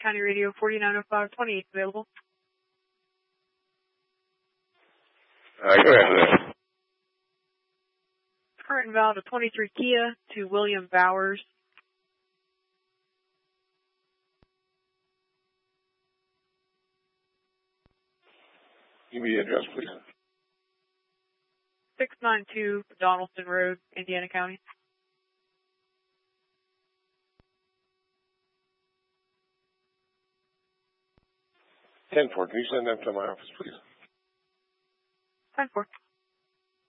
County Radio 490528 available. Go ahead. Current invalid of 23 Kia to William Bowers. Give me the address, please. 692 Donaldson Road, Indiana County. 10-4. Can you send that to my office, please? 10-4.